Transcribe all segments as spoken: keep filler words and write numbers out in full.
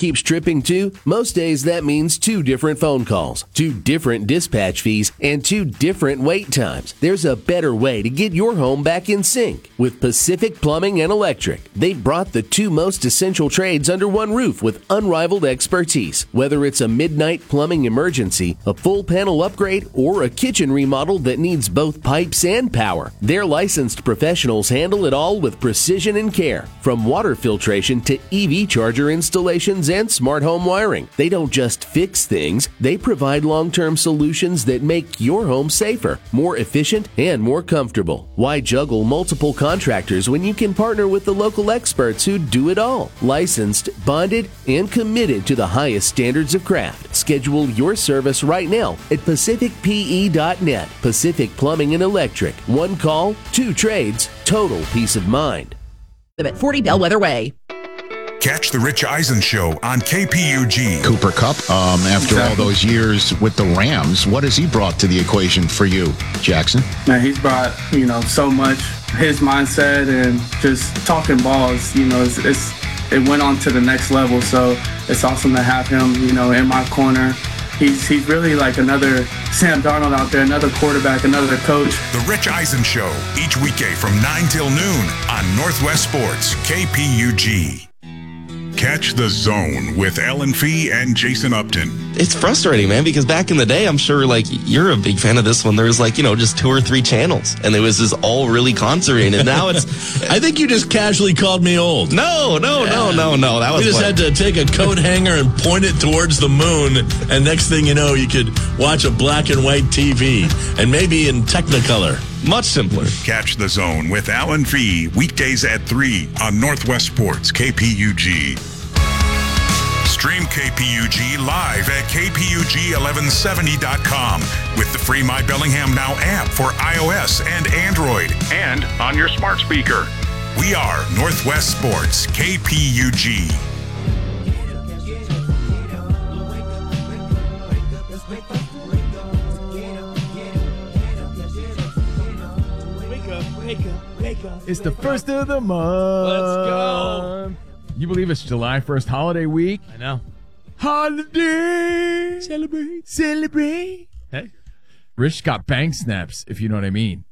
keeps tripping too? Most days that means two different phone calls, two different dispatch fees, and two different wait times. There's a better way to get your home back in sync. With Pacific Plumbing and Electric, they've brought the two most essential trades under one roof with unrivaled expertise. Whether it's a midnight plumbing emergency, a full panel upgrade, or a kitchen remodel that needs both pipes and power, their licensed professionals handle it all with precision and care. From water filtration to E V charger installations and smart home wiring. They don't just fix things, they provide long-term solutions that make your home safer, more efficient, and more comfortable. Why juggle multiple contractors when you can partner with the local experts who do it all? Licensed, bonded, and committed to the highest standards of craft. Schedule your service right now at pacific p e dot net. Pacific Plumbing and Electric. One call, two trades, total peace of mind. At forty Bellwether Way. Catch the Rich Eisen Show on K P U G. Cooper Kupp, um, after all those years with the Rams, what has he brought to the equation for you, Jackson? Man, he's brought, you know, so much. His mindset and just talking balls, you know, it's, it's it went on to the next level. So it's awesome to have him, you know, in my corner. He's he's really like another Sam Darnold out there, another quarterback, another coach. The Rich Eisen Show, each weekday from nine till noon on Northwest Sports, K P U G. Catch the Zone with Ellen Fee and Jason Upton. It's frustrating, man, because back in the day, I'm sure, like, you're a big fan of this one. There was, like, you know, just two or three channels, and it was just all really concentrated. And now it's... I think you just casually called me old. No, no, yeah. no, no, no. That was We just fun. had to take a coat hanger and point it towards the moon, and next thing you know, you could watch a black and white T V, and maybe in Technicolor. Much simpler. Catch the Zone with Alan Fee, weekdays at three on Northwest Sports, K P U G. Stream K P U G live at k p u g eleven seventy dot com with the free My Bellingham Now app for iOS and Android and on your smart speaker. We are Northwest Sports, K P U G. It's the first of the month. Let's go. You believe it's July first, holiday week? I know. Holiday. Celebrate. Celebrate. Hey. Rich got bang snaps, if you know what I mean.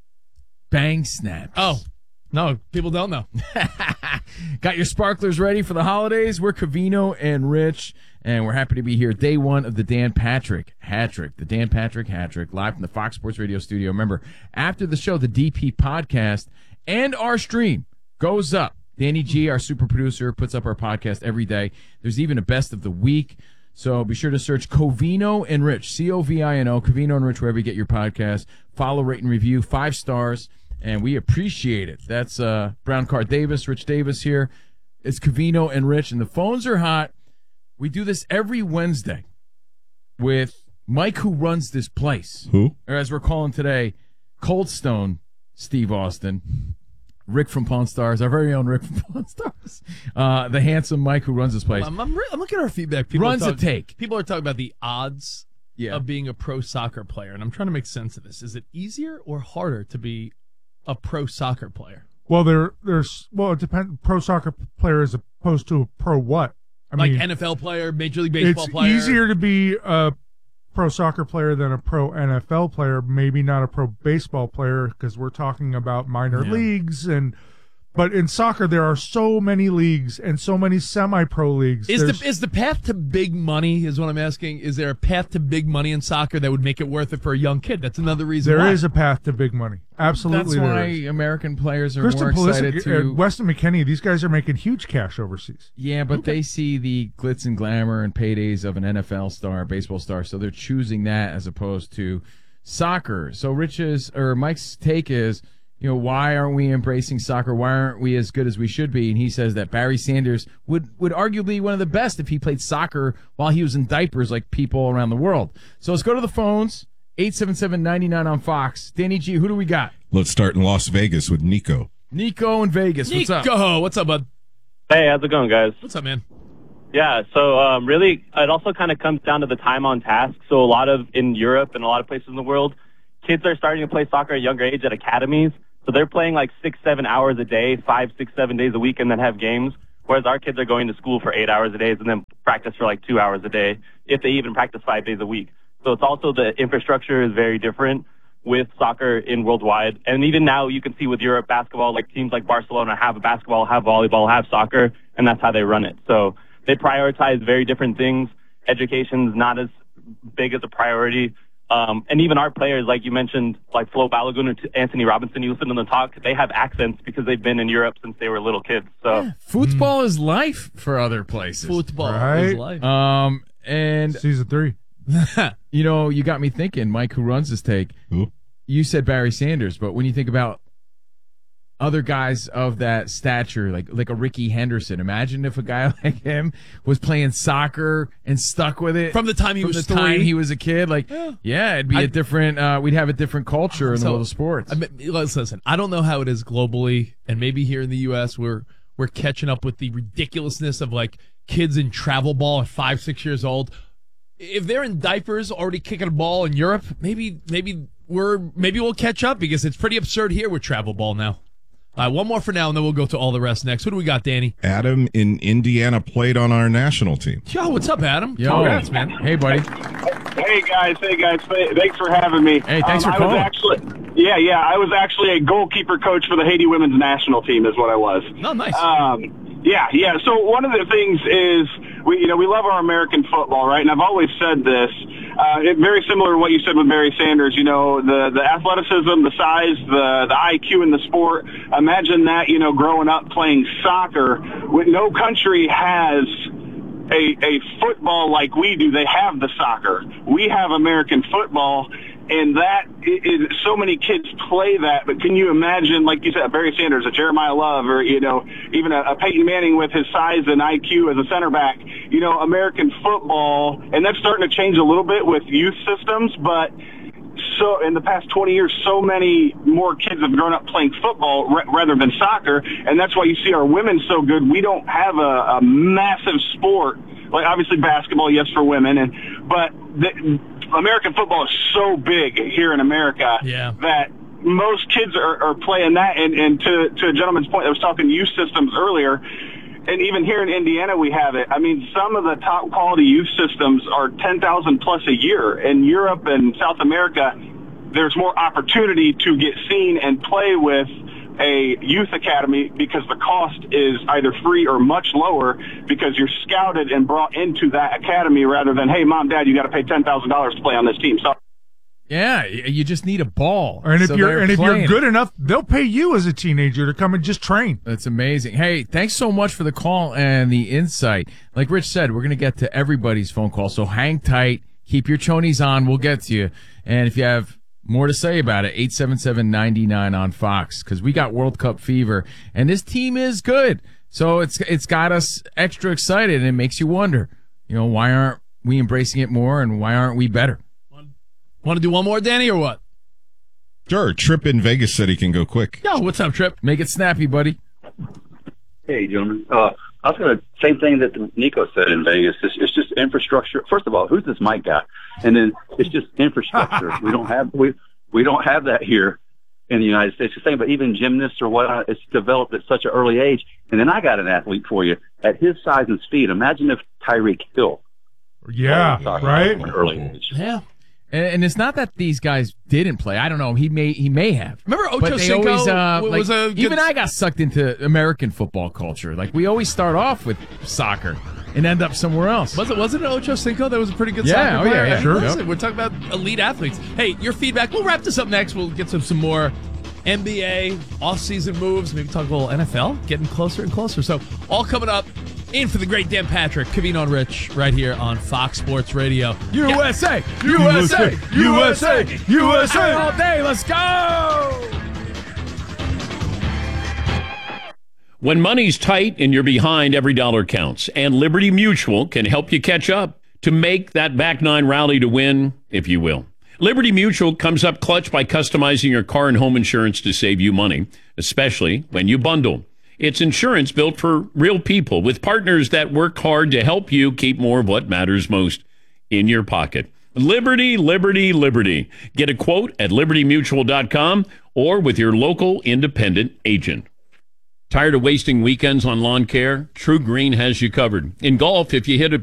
Bang snaps. Oh, no, people don't know. Got your sparklers ready for the holidays? We're Covino and Rich, and we're happy to be here day one of the Dan Patrick Hat-Trick. The Dan Patrick Hat-Trick, live from the Fox Sports Radio studio. Remember, after the show, the D P podcast and our stream goes up. Danny G, our super producer, puts up our podcast every day. There's even a best of the week. So be sure to search Covino and Rich, C O V I N O, Covino and Rich, wherever you get your podcast. Follow, rate, and review, five stars, and we appreciate it. That's uh, Brown Card Davis, Rich Davis here. It's Covino and Rich, and the phones are hot. We do this every Wednesday with Mike, who runs this place. Who? Or as we're calling today, Cold Stone Steve Austin. Rick from Pawn Stars, our very own Rick from Pawn Stars. Uh, the handsome Mike who runs this place. I'm, I'm, re- I'm looking at our feedback. People Runs are a talk- take. People are talking about the odds Yeah. of being a pro soccer player, and I'm trying to make sense of this. Is it easier or harder to be a pro soccer player? Well, there, there's well, it depends. Pro soccer player as opposed to a pro what? I like mean, N F L player, Major League Baseball it's player. It's easier to be a pro soccer player than a pro N F L player. Maybe not a pro baseball player because we're talking about minor Yeah. leagues and. But in soccer, there are so many leagues and so many semi-pro leagues. Is There's, the is the path to big money? Is what I'm asking. Is there a path to big money in soccer that would make it worth it for a young kid? That's another reason. There why. is a path to big money. Absolutely, That's there why is. American players are Kristen more excited Pulisic, to... uh, Weston McKennie, these guys are making huge cash overseas. Yeah, but okay. They see the glitz and glamour and paydays of an N F L star, baseball star, so they're choosing that as opposed to soccer. So Rich's or Mike's take is, you know, why aren't we embracing soccer? Why aren't we as good as we should be? And he says that Barry Sanders would, would arguably be one of the best if he played soccer while he was in diapers like people around the world. So let's go to the phones. eight seven seven, nine nine on Fox. Danny G, who do we got? Let's start in Las Vegas with Nico. Nico in Vegas. What's up? Nico, what's up, bud? Hey, how's it going, guys? What's up, man? Yeah, so um, really, it also kind of comes down to the time on task. So a lot of, in Europe and a lot of places in the world, kids are starting to play soccer at a younger age at academies. So they're playing like six, seven hours a day, five, six, seven days a week, and then have games. whereas our kids are going to school for eight hours a day and then practice for like two hours a day, if they even practice five days a week. So it's also the infrastructure is very different with soccer in worldwide. And even now you can see with Europe basketball, like teams like Barcelona have a basketball, have volleyball, have soccer, and that's how they run it. So they prioritize very different things. Education's not as big as a priority. Um, and even our players, like you mentioned, like Flo Balogun or Anthony Robinson, you listen to them talk, they have accents because they've been in Europe since they were little kids. So yeah, football mm. is life for other places. Football right? is life. Um, and season three. You know, you got me thinking, Mike, who runs this take, Ooh. you said Barry Sanders, but when you think about other guys of that stature, like like a Ricky Henderson, imagine if a guy like him was playing soccer and stuck with it from the time he from was the three. time he was a kid. Like, yeah, yeah it'd be I, a different. Uh, we'd have a different culture in so, the world of sports. I mean, let's listen. I don't know how it is globally, and maybe here in the U S we're we're catching up with the ridiculousness of like kids in travel ball at five, six years old. If they're in diapers already kicking a ball in Europe, maybe maybe we're maybe we'll catch up because it's pretty absurd here with travel ball now. All right, one more for now, and then we'll go to all the rest next. What do we got, Danny? Adam in Indiana played on our national team. Yo, what's up, Adam? Yo, Congrats, man. Hey, buddy. Hey, guys. Hey, guys. Thanks for having me. Hey, thanks um, for I calling. Was actually, yeah, yeah. I was actually a goalkeeper coach for the Haiti women's national team is what I was. Oh, nice. Um, yeah, yeah. So one of the things is, we, you know, we love our American football, right? And I've always said this. Uh, it, very similar to what you said with Barry Sanders, you know, the, the athleticism, the size, the, the I Q in the sport. Imagine that, you know, growing up playing soccer. When no country has a, a football like we do. They have the soccer. We have American football. And that is, so many kids play that, but can you imagine, like you said, Barry Sanders, a Jeremiah Love, or, you know, even a, a Peyton Manning with his size and I Q as a center back, you know, American football, and that's starting to change a little bit with youth systems, but so in the past twenty years, so many more kids have grown up playing football r- rather than soccer, and that's why you see our women so good. We don't have a, a massive sport, like obviously basketball, yes, for women, and but the, American football is so big here in America yeah. that most kids are, are playing that. And, and to, to a gentleman's point, I was talking youth systems earlier, and even here in Indiana we have it. I mean, some of the top quality youth systems are ten thousand plus a year. In Europe and South America, there's more opportunity to get seen and play with a youth academy because the cost is either free or much lower because you're scouted and brought into that academy rather than, hey, mom, dad, you got to pay ten thousand dollars to play on this team. So, yeah, you just need a ball. And if so you're and if you're playing. good enough, they'll pay you as a teenager to come and just train. That's amazing. Hey, thanks so much for the call and the insight. Like Rich said, we're going to get to everybody's phone call, so hang tight. Keep your chonies on. We'll get to you. And if you have more to say about it, eight seven seven, nine nine on Fox, because we got World Cup fever, and this team is good. So it's it's got us extra excited, and it makes you wonder, you know, why aren't we embracing it more, and why aren't we better? Want to do one more, Danny, or what? Sure. Trip in Vegas said he can go quick. Yo, what's up, Trip? Make it snappy, buddy. Hey, gentlemen. Uh, I was going to same thing that Nico said in Vegas. It's, it's just infrastructure. First of all, who's this Mike guy? And then it's just infrastructure. we don't have we we don't have that here in the United States. The same, but even gymnasts or what, it's developed at such an early age. And then I got an athlete for you at his size and speed. Imagine if Tyreek Hill. Yeah, right. At an early age. Yeah. And it's not that these guys didn't play. I don't know. He may he may have. Remember Ocho but they Cinco always, uh, was like, a good... even I got sucked into American football culture. Like we always start off with soccer and end up somewhere else. Was it wasn't it Ocho Cinco that was a pretty good yeah, soccer oh, player? Yeah, yeah, sure. Listen, we're talking about elite athletes. Hey, your feedback. We'll wrap this up next. We'll get some some more N B A off-season moves. Maybe talk a little N F L. Getting closer and closer. So all coming up. In for the great Dan Patrick, Covino and Rich, right here on Fox Sports Radio. U S A, U S A, U S A, U S A all day. Let's go! When money's tight and you're behind, every dollar counts. And Liberty Mutual can help you catch up to make that back nine rally to win, if you will. Liberty Mutual comes up clutch by customizing your car and home insurance to save you money, especially when you bundle. It's insurance built for real people with partners that work hard to help you keep more of what matters most in your pocket. Liberty, Liberty, Liberty. Get a quote at liberty mutual dot com or with your local independent agent. Tired of wasting weekends on lawn care? True Green has you covered. In golf, if you hit a